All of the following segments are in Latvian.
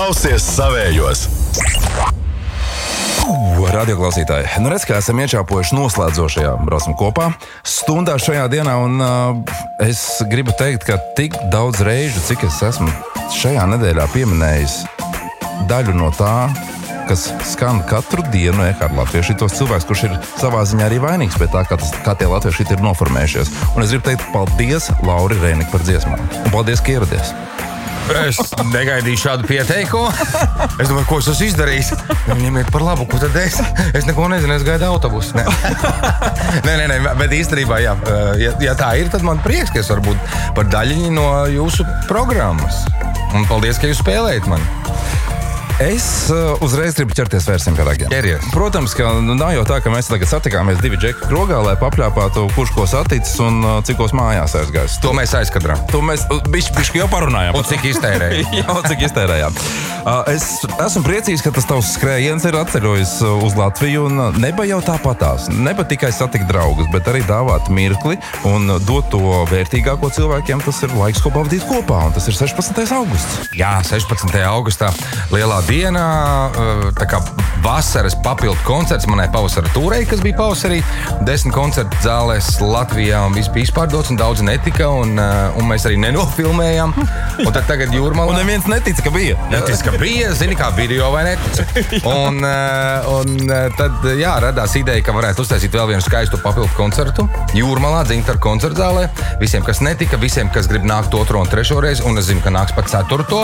Klausies savējos! Radioklausītāji, redz, kā esam iečāpojuši noslēdzošajā braucam kopā stundā šajā dienā, un es gribu teikt, ka tik daudz reižu, cik es esmu šajā nedēļā pieminējis daļu no tā, kas skan katru dienu Ehāda latvieši, tos cilvēks, kurš ir savā ziņā arī vainīgs pie tā, kā tie latvieši ir noformējušies. Un es gribu teikt paldies, Lauri Reinik, par dziesmām. Un paldies, ka ieradies. Es negaidīju šādu pieteikumu. Es domāju, ko es esmu izdarījis. Viņam ir par labu, ko tad es? Es neko nezinu, es gaidu autobusu. Nē, bet īstenībā, ja tā ir, tad man prieks, ka es varu būt par daļiņu no jūsu programmas. Un paldies, ka jūs spēlējat mani. Es uzreiz gribu ķerties vērsiem pie ragiem. Ķeries. Protams, ka nav jau tā, ka mēs tagad satikāmies divi džeki krogā, lai papļāpātu, kurš ko saticis un cikos mājās aizgājis. To mēs aizkadrām. To mēs bišķi jau parunājām. Un cik iztērējām. Jā, cik iztērējām. Es esmu priecīgs, ka tas tavs skrējiens ir atceļojis uz Latviju, un neba jau tāpatās. Neba tikai satikt draugus, bet arī dāvāt mirkli un dot to vērtīgāko cilvēkiem. Tas ir laiks, ko pavadīt kopā, un tas ir 16. augusts. Jā, 16. augustā lielā dienā, tā kā vasaras papildu koncerts manai pavasara tūrei, kas bija pavasarī. 10 koncertu zālēs Latvijā un viss bija izpārdots, un daudz netika, un mēs arī nenofilmējām. Un tad tagad Jūrmalā. Un neviens netica, ka bija. Netic, ka bija, zini, kā video vai netic. Un tad, jā, radās ideja, ka varētu uztaisīt vēl vienu skaistu papildu koncertu Jūrmalā, Dzintaru koncertu zālē. Visiem, kas netika, visiem, kas grib nākt 2. un 3. reizi, un es zinu, ka nāks pat 4.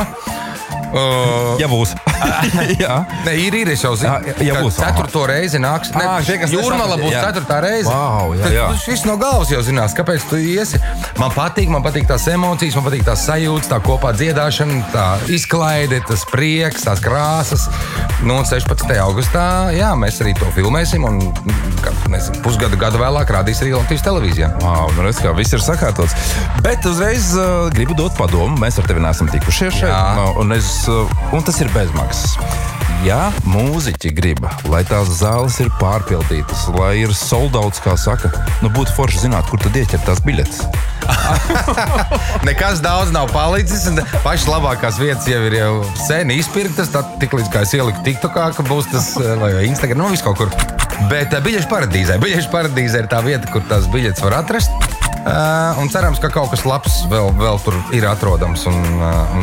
Ja būs. Jā. Ne, ir, es jau zinu, ja būs. 4. reizi nāks. Jūrmala būs 4. reize. Wow, jā. Tas viss no galvas jau zinās, kāpēc tu iesi. Man patīk tās emocijas, man patīk tās sajūtas, tā kopā dziedāšana, tā izklaide, tas prieks, tās krāsas. Nu, 16. augustā, jā, mēs arī to filmēsim, un pusgadu vēlāk rādīs arī Latvijas televīzijā. Wow, nu redz, kā viss ir sakārtots. Bet uzreiz gribu dot padomu, mēs ar tevi neesam tikušies šeit, un tas ir bezmaksas. Ja mūziķi grib, lai tās zāles ir pārpildītas, lai ir soldauts, kā saka, būtu forši zināt, kur tad ieķert tās biļetes. Nekas daudz nav palicis, un pašas labākās vietas jau ir sen izpirktas, tad tik līdz kā es ieliku TikTokā, ka būs tas, vai Instagram, viss kaut kur. Bet Biļešu paradīze ir tā vieta, kur tās biļetes var atrast. Un cerams, ka kaut kas labs vēl tur ir atrodams un